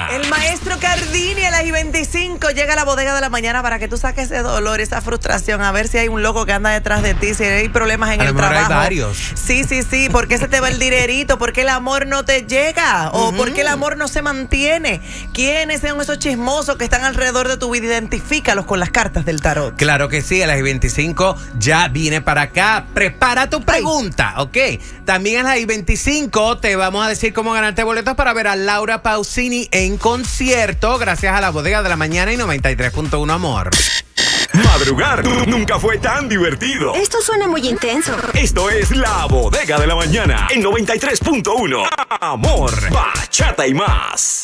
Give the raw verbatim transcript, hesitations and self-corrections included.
El maestro Cardini a las y veinticinco llega a la bodega de la mañana para que tú saques ese dolor, esa frustración, a ver si hay un loco que anda detrás de ti, si hay problemas en a el lo mejor trabajo. Hay varios. Sí, sí, sí. ¿Por qué se te va el dinerito? ¿Por qué el amor no te llega? ¿O Uh-huh. por qué el amor no se mantiene? ¿Quiénes son esos chismosos que están alrededor de tu vida? Identifícalos con las cartas del tarot. Claro que sí, a las y veinticinco ya viene para acá. Prepara tu pregunta, Ay. ¿ok? También a las y veinticinco te vamos a decir cómo ganarte boletos para ver a Laura Pausini en concierto, gracias a la bodega de la mañana y noventa y tres punto uno Amor. Madrugar nunca fue tan divertido. Esto suena muy intenso. Esto es La Bodega de la Mañana en noventa y tres punto uno. Amor, bachata y más.